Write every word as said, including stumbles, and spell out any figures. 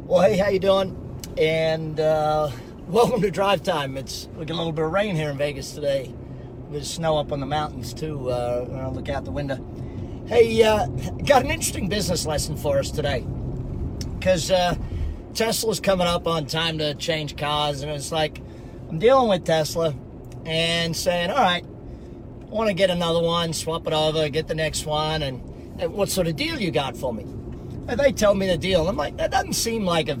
Well, hey, how you doing? And uh, welcome to Drive Time. It's we got a little bit of rain here in Vegas today. There's snow up on the mountains too. Uh, when I look out the window. Hey, uh, got an interesting business lesson for us today. Because uh, Tesla's coming up on time to change cars, and it's like I'm dealing with Tesla and saying, all right, I want to get another one, swap it over, get the next one, and, and what sort of deal you got for me? And they tell me the deal. I'm like, that doesn't seem like a